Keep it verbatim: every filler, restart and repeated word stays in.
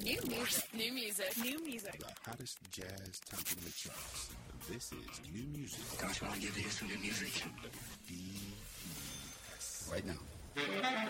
New music. New music. New music. The hottest jazz topping the charts. This is New Music. Gosh, I want to give you some new music. D E S. Right now.